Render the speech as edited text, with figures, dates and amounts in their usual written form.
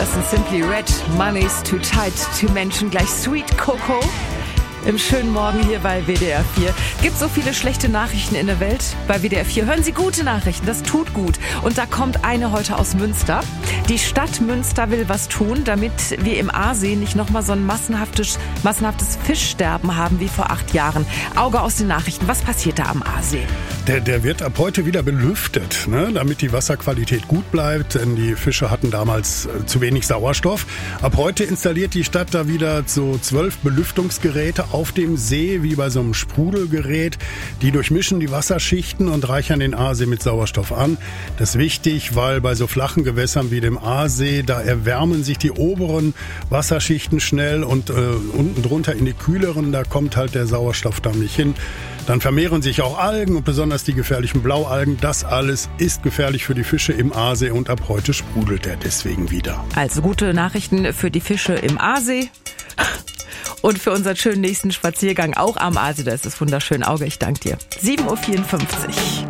Das sind Simply Red, Money's Too Tight to Mention, gleich Sweet Coco. Im schönen Morgen hier bei WDR 4. Gibt so viele schlechte Nachrichten in der Welt? Bei WDR 4 hören Sie gute Nachrichten, das tut gut. Und da kommt eine heute aus Münster. Die Stadt Münster will was tun, damit wir im Aasee nicht nochmal so ein massenhaftes Fischsterben haben wie vor 8 Jahren. Auge aus den Nachrichten, was passiert da am Aasee? Der wird ab heute wieder belüftet, damit die Wasserqualität gut bleibt, denn die Fische hatten damals zu wenig Sauerstoff. Ab heute installiert die Stadt da wieder so 12 Belüftungsgeräte auf dem See, wie bei so einem Sprudelgerät. Die durchmischen die Wasserschichten und reichern den Aasee mit Sauerstoff an. Das ist wichtig, weil bei so flachen Gewässern wie dem Aasee, da erwärmen sich die oberen Wasserschichten schnell und unten drunter in die kühleren, da kommt halt der Sauerstoff dann nicht hin. Dann vermehren sich auch Algen und besonders die gefährlichen Blaualgen. Das alles ist gefährlich für die Fische im Aasee und ab heute sprudelt er deswegen wieder. Also gute Nachrichten für die Fische im Aasee. Und für unseren schönen nächsten Spaziergang auch am Aasee, da ist das wunderschön Auge. Ich danke dir. 7.54 Uhr.